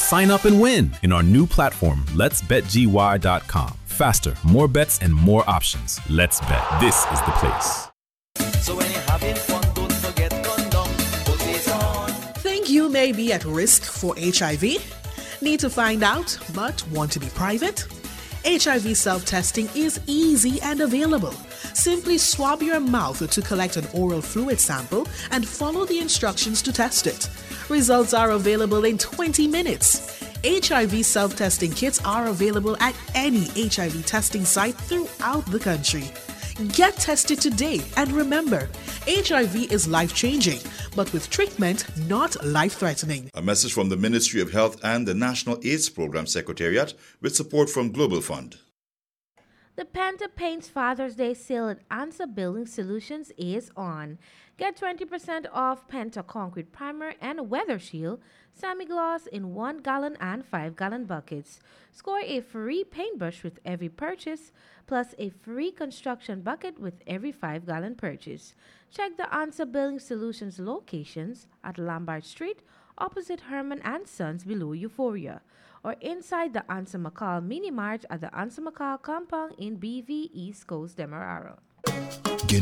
Sign up and win in our new platform, letsbetgy.com. Faster, more bets, and more options. Let's bet. This is the place. So when you're having fun, don't forget condom. Put it on. Think you may be at risk for HIV? Need to find out but want to be private? HIV self-testing is easy and available. Simply swab your mouth to collect an oral fluid sample and follow the instructions to test it. Results are available in 20 minutes. HIV self-testing kits are available at any HIV testing site throughout the country. Get tested today, and remember, HIV is life-changing, but with treatment, not life-threatening. A message from the Ministry of Health and the National AIDS Program Secretariat with support from Global Fund. The Penta Paints Father's Day sale at Answer Building Solutions is on. Get 20% off Penta Concrete Primer and Weather Shield semi-gloss in 1 gallon and 5 gallon buckets. Score a free paintbrush with every purchase, plus a free construction bucket with every 5 gallon purchase. Check the Answer Building Solutions locations at Lombard Street, opposite Herman and Sons below Euphoria, or inside the Answer McCall Mini Mart at the Answer McCall compound in BV East Coast, Demerara.